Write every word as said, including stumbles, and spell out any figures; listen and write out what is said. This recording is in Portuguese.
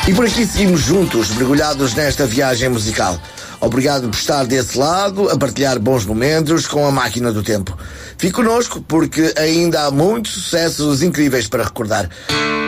E por aqui seguimos juntos, mergulhados nesta viagem musical. Obrigado por estar desse lado, a partilhar bons momentos com a máquina do tempo. Fique connosco, porque ainda há muitos sucessos incríveis para recordar.